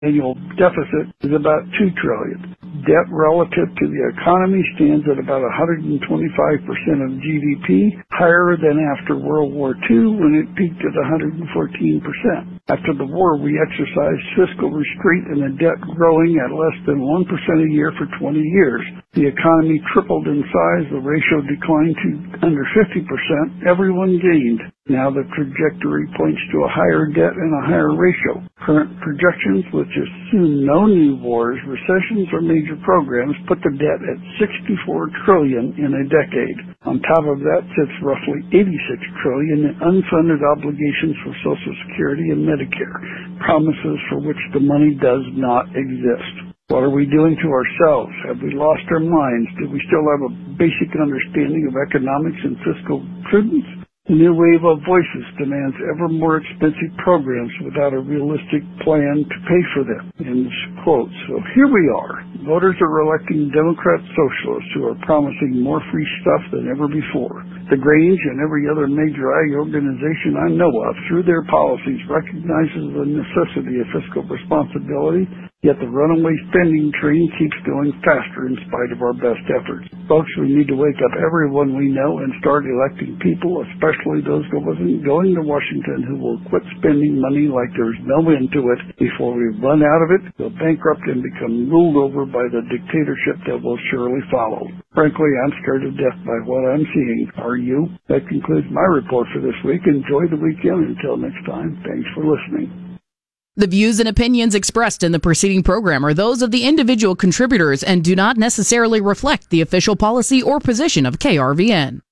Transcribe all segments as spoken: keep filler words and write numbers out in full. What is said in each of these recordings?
annual deficit is about two trillion dollars. Debt relative to the economy stands at about one hundred twenty-five percent of G D P, higher than after World War Two when it peaked at one hundred fourteen percent. After the war, we exercised fiscal restraint and the debt growing at less than one percent a year for twenty years. The economy tripled in size, the ratio declined to under fifty percent, everyone gained. Now the trajectory points to a higher debt and a higher ratio. Current projections, which assume no new wars, recessions, or major programs, put the debt at sixty-four trillion dollars in a decade. On top of that sits roughly eighty-six trillion dollars in unfunded obligations for Social Security and Medicare, promises for which the money does not exist. What are we doing to ourselves? Have we lost our minds? Do we still have a basic understanding of economics and fiscal prudence? The new wave of voices demands ever more expensive programs without a realistic plan to pay for them. End quote. So here we are. Voters are electing Democrat socialists who are promising more free stuff than ever before. The Grange and every other major ag organization I know of, through their policies, recognizes the necessity of fiscal responsibility, yet the runaway spending train keeps going faster in spite of our best efforts. Folks, we need to wake up everyone we know and start electing people, especially those going to Washington, who will quit spending money like there's no end to it before we run out of it, go bankrupt, and become ruled over by the dictatorship that will surely follow. Frankly, I'm scared to death by what I'm seeing. Are you? That concludes my report for this week. Enjoy the weekend. Until next time, thanks for listening. The views and opinions expressed in the preceding program are those of the individual contributors and do not necessarily reflect the official policy or position of K R V N.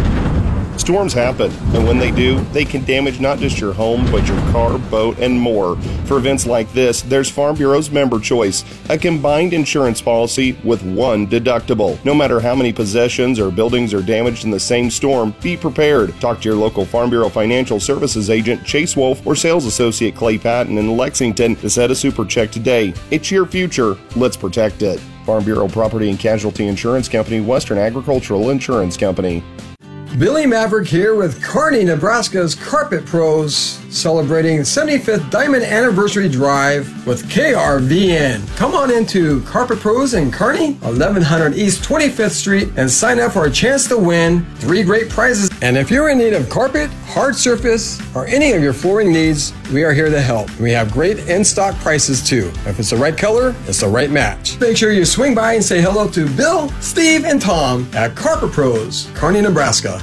Storms happen, and when they do, they can damage not just your home, but your car, boat, and more. For events like this, there's Farm Bureau's Member Choice, a combined insurance policy with one deductible. No matter how many possessions or buildings are damaged in the same storm, be prepared. Talk to your local Farm Bureau Financial Services agent, Chase Wolf, or sales associate Clay Patton in Lexington to set a super check today. It's your future. Let's protect it. Farm Bureau Property and Casualty Insurance Company, Western Agricultural Insurance Company. Billy Maverick here with Kearney, Nebraska's Carpet Pros, celebrating seventy-fifth Diamond Anniversary Drive with K R V N. Come on into Carpet Pros in Kearney, eleven hundred East twenty-fifth Street, and sign up for a chance to win three great prizes. And if you're in need of carpet, hard surface, or any of your flooring needs, we are here to help. We have great in-stock prices too. If it's the right color, it's the right match. Make sure you swing by and say hello to Bill, Steve, and Tom at Carpet Pros, Kearney, Nebraska.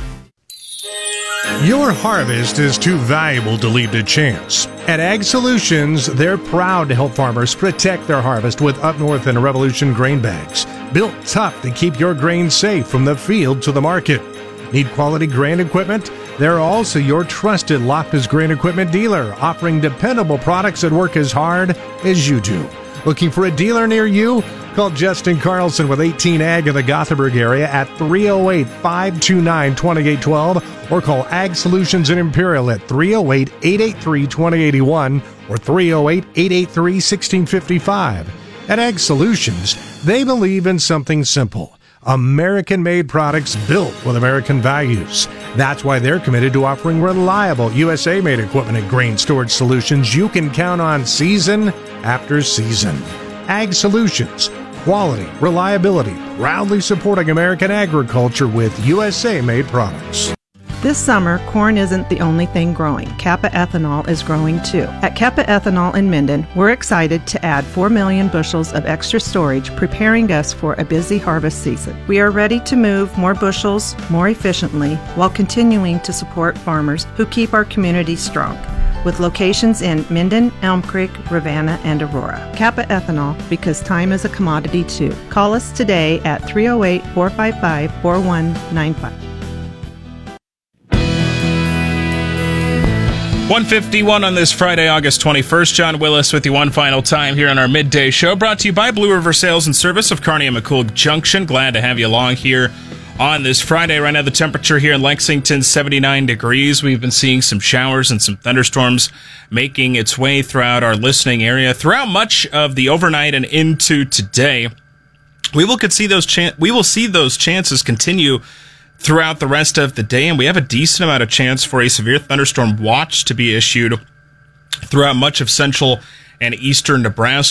Your harvest is too valuable to leave to chance. At Ag Solutions, they're proud to help farmers protect their harvest with Up North and Revolution grain bags, built tough to keep your grain safe from the field to the market. Need quality grain equipment? They're also your trusted Loftus grain equipment dealer, offering dependable products that work as hard as you do. Looking for a dealer near you? Call Justin Carlson with eighteen Ag in the Gothenburg area at three oh eight, five two nine, two eight one two or call Ag Solutions in Imperial at three oh eight, eight eight three, two eight eight one or three oh eight, eight eight three, one six five five. At Ag Solutions, they believe in something simple: American-made products built with American values. That's why they're committed to offering reliable U S A-made equipment and grain storage solutions you can count on season after season. Ag Solutions. Quality, reliability, proudly supporting American agriculture with U S A-made products. This summer, corn isn't the only thing growing. Kappa Ethanol is growing too. At Kappa Ethanol in Minden, we're excited to add four million bushels of extra storage, preparing us for a busy harvest season. We are ready to move more bushels more efficiently while continuing to support farmers who keep our community strong. With locations in Minden, Elm Creek, Ravenna, and Aurora. Kappa Ethanol, because time is a commodity too. Call us today at three oh eight, four five five, four one nine five. one fifty-one on this Friday, August twenty-first. John Willis with you one final time here on our midday show, brought to you by Blue River Sales and Service of Kearney and McCool Junction. Glad to have you along here on this Friday. Right now, the temperature here in Lexington, seventy-nine degrees. We've been seeing some showers and some thunderstorms making its way throughout our listening area throughout much of the overnight and into today. We will could see those chan- we will see those chances continue throughout the rest of the day, and we have a decent amount of chance for a severe thunderstorm watch to be issued throughout much of central and eastern Nebraska.